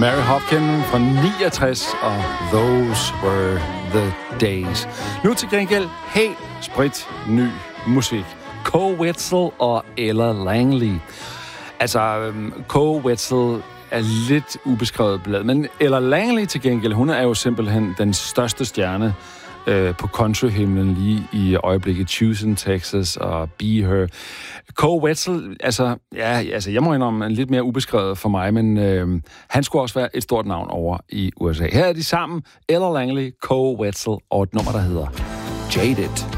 Mary Hopkin fra 69, og Those Were the Days. Nu til gengæld helt sprit ny musik. Koe Wetzel og Ella Langley. Altså, Koe Wetzel er lidt ubeskrevet blad, men Ella Langley til gengæld, hun er jo simpelthen den største stjerne på countryhimlen lige i øjeblikket. Houston, Texas og Be Her. Koe Wetzel, altså jeg må indrømme, lidt mere ubeskrevet for mig, men han skulle også være et stort navn over i USA. Her er de sammen, Ella Langley, Koe Wetzel og et nummer, der hedder Jaded.